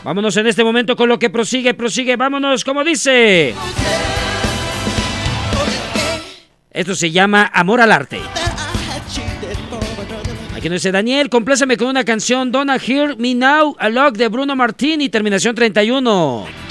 Vámonos en este momento con lo que prosigue, vámonos, como dice. Esto se llama Amor al Arte. Aquí nos dice Daniel, compláceme con una canción, Don't Hear Me Now, A Log de Bruno Martín y terminación 31.